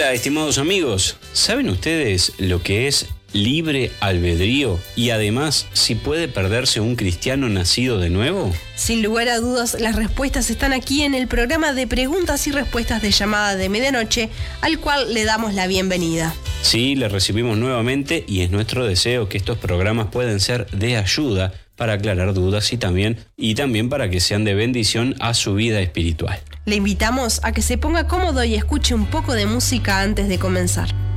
Hola, estimados amigos. ¿Saben ustedes lo que es libre albedrío? Y además, si puede perderse un cristiano nacido de nuevo. Sin lugar a dudas, las respuestas están aquí en el programa de preguntas y respuestas de Llamada de Medianoche, al cual le damos la bienvenida. Sí, le recibimos nuevamente y es nuestro deseo que estos programas puedan ser de ayuda para aclarar dudas y también para que sean de bendición a su vida espiritual. Le invitamos a que se ponga cómodo y escuche un poco de música antes de comenzar.